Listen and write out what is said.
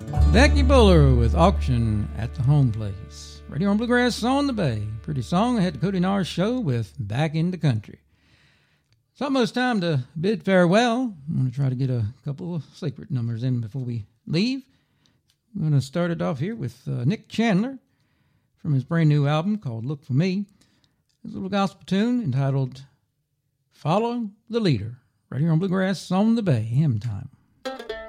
Becky Buller with Auction at the Home Place. Radio on Bluegrass on the Bay. Pretty song. I had the Cody Nars show with Back in the Country. It's almost time to bid farewell. I'm going to try to get a couple of secret numbers in before we leave. I'm going to start it off here with Nick Chandler from his brand new album called Look For Me. It's a little gospel tune entitled Follow the Leader. Right here on Bluegrass on the Bay. Hymn time.